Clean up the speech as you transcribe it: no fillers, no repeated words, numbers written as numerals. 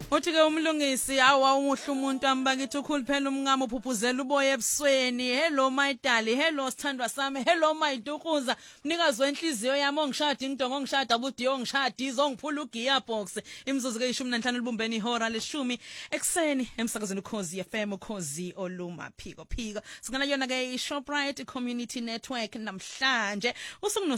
Uthi ke umlungisi awa umuhle umuntu ambakithi ukhulu phela umngamo uphuphuzela uboya ebusweni. Hello my darling, hello sithandwa sami, hello my dukuza. Mnikazi wenhliziyo yami ongishada ingidongo ongishada budiyo ongishada izongiphula ugearbox. Imizuzu ke 15 libumbeni ihora leshumi ekseni emsakazweni Ukhozi FM Ukhozi oluma phiko. Singana yona ke iShoprite Community Network namhlanje.